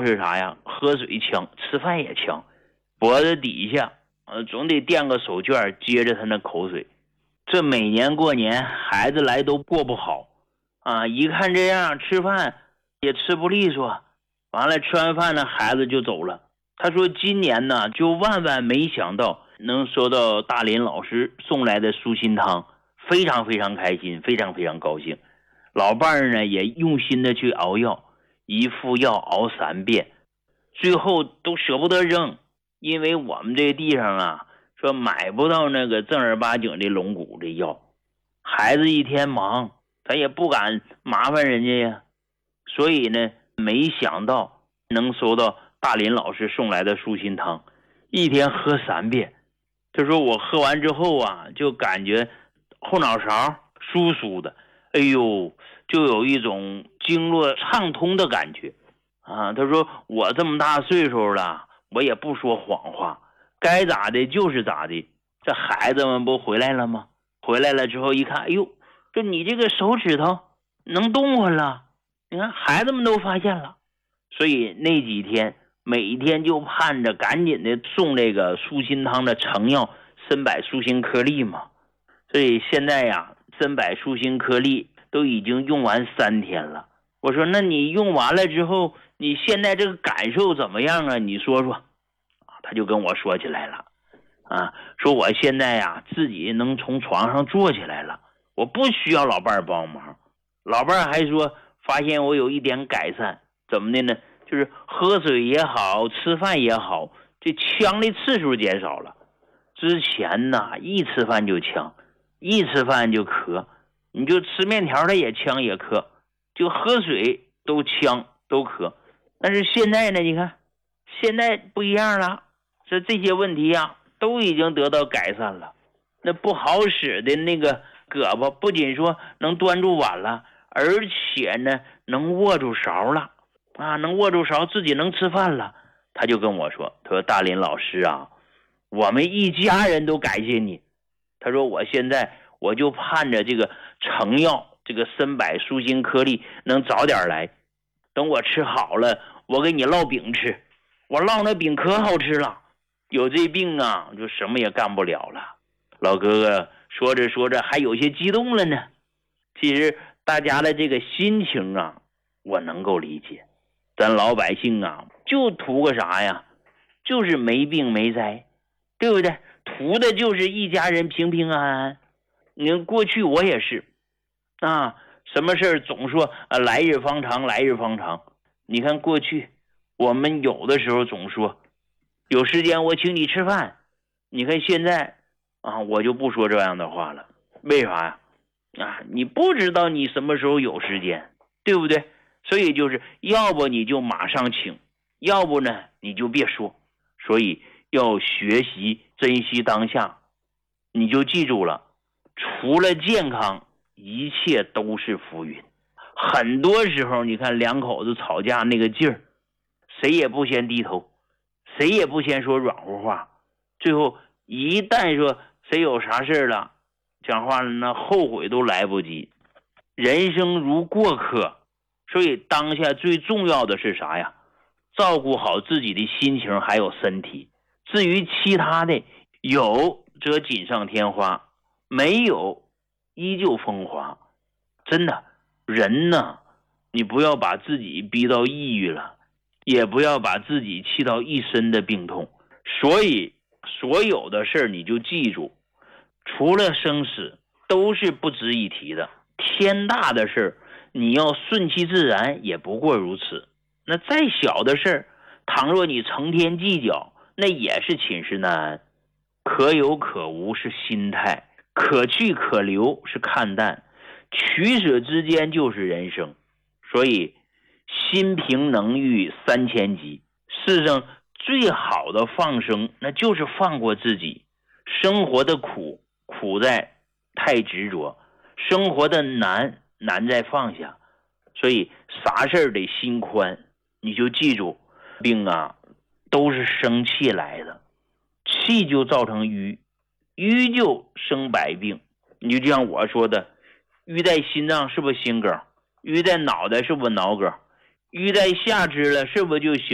是啥呀？喝水呛，吃饭也呛，脖子底下总得垫个手绢接着他那口水。这每年过年孩子来都过不好啊！一看这样，吃饭也吃不利索，完了吃完饭呢，孩子就走了。他说今年呢，就万万没想到能收到大林老师送来的舒心汤，非常非常开心，非常非常高兴。老伴儿呢也用心的去熬药，一副药熬3遍，最后都舍不得扔，因为我们这地上啊，说买不到那个正儿八经的龙骨的药，孩子一天忙，他也不敢麻烦人家呀，所以呢，没想到能收到大林老师送来的舒心汤，一天喝3遍。他说我喝完之后啊，就感觉后脑勺酥酥的，哎呦，就有一种经络畅通的感觉啊。他说我这么大岁数了，我也不说谎话，该咋的就是咋的。这孩子们不回来了吗？回来了之后一看，哎呦，这你这个手指头能动弹了，你看孩子们都发现了。所以那几天每天就盼着赶紧的送这个舒心汤的成药参柏舒心颗粒嘛。所以现在呀，参柏舒心颗粒都已经用完3天了。我说那你用完了之后，你现在这个感受怎么样啊？你说说。他就跟我说起来了啊，说我现在呀自己能从床上坐起来了，我不需要老伴儿帮忙。老伴儿还说发现我有一点改善，怎么的呢？就是喝水也好，吃饭也好，这呛的次数减少了。之前呢，一吃饭就呛，一吃饭就咳，你就吃面条他也呛也咳，就喝水都呛都咳。但是现在呢，你看现在不一样了，这些问题啊都已经得到改善了。那不好使的那个胳膊不仅说能端住碗了，而且呢能握住勺了啊，能握住勺，自己能吃饭了。他就跟我说，他说大林老师啊，我们一家人都感谢你。他说我现在我就盼着这个成药，这个参柏舒心颗粒能早点来，等我吃好了，我给你烙饼吃，我烙那饼可好吃了。有这病啊，就什么也干不了了。老哥哥说着说着还有些激动了呢。其实大家的这个心情啊，我能够理解。咱老百姓啊，就图个啥呀？就是没病没灾，对不对？图的就是一家人平平安安。你看过去我也是啊，什么事总说来日方长，来日方长。你看过去我们有的时候总说有时间我请你吃饭，你看现在啊，我就不说这样的话了。为啥呀？啊，你不知道你什么时候有时间，对不对？所以就是要不你就马上请，要不呢你就别说。所以要学习珍惜当下。你就记住了，除了健康，一切都是浮云。很多时候你看两口子吵架那个劲儿，谁也不先低头，谁也不先说软乎话，最后一旦说谁有啥事了，讲话了那后悔都来不及。人生如过客，所以当下最重要的是啥呀？照顾好自己的心情还有身体。至于其他的，有则锦上添花，没有依旧风华。真的，人呢，你不要把自己逼到抑郁了，也不要把自己气到一身的病痛。所以所有的事你就记住，除了生死都是不值一提的。天大的事你要顺其自然，也不过如此。那再小的事倘若你成天计较，那也是寝食难安。可有可无是心态，可去可留是看淡，取舍之间就是人生。所以心平能御3000疾，世上最好的放生，那就是放过自己。生活的苦，苦在太执着；生活的难，难在放下。所以啥事得心宽。你就记住，病啊都是生气来的，气就造成瘀，瘀就生百病。你就像我说的，瘀在心脏是不是心梗？瘀在脑袋是不是脑梗？瘀在下肢了是不是就行